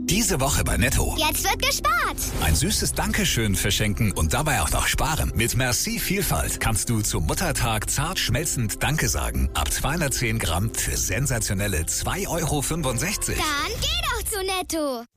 Diese Woche bei Netto. Jetzt wird gespart. Ein süßes Dankeschön verschenken und dabei auch noch sparen. Mit Merci Vielfalt kannst du zum Muttertag zart schmelzend Danke sagen. Ab 210 Gramm für sensationelle 2,65 €. Dann geh doch zu Netto.